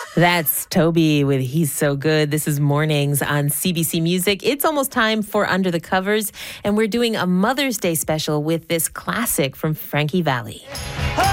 That's Toby with He's So Good. This is Mornings on CBC Music. It's almost time for Under the Covers, and we're doing a Mother's Day special with this classic from Frankie Valli.